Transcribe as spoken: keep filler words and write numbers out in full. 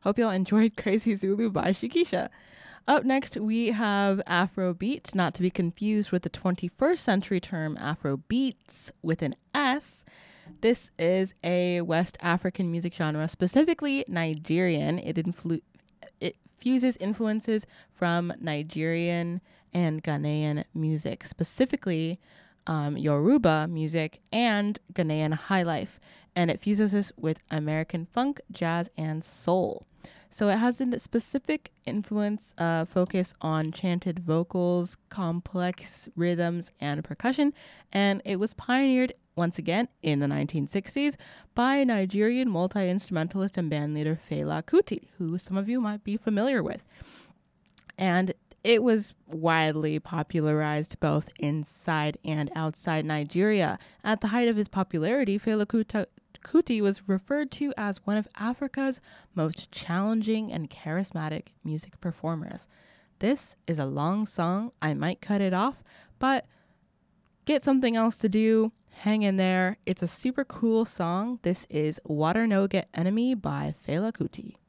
Hope y'all enjoyed Crazy Zulu by Shikisha. Up next, we have Afrobeat, not to be confused with the twenty-first century term Afrobeats with an S. This is a West African music genre, specifically Nigerian. It, influ- it fuses influences from Nigerian and Ghanaian music, specifically um, Yoruba music and Ghanaian high life. And it fuses this with American funk, jazz, and soul. So it has a specific influence, uh, focus on chanted vocals, complex rhythms, and percussion. And it was pioneered once again in the nineteen sixties by Nigerian multi-instrumentalist and bandleader Fela Kuti, who some of you might be familiar with. And it was widely popularized both inside and outside Nigeria. At the height of his popularity, Fela Kuti Kuti was referred to as one of Africa's most challenging and charismatic music performers. This is a long song. I might cut it off, but get something else to do. Hang in there. It's a super cool song. This is Water No Get Enemy by Fela Kuti.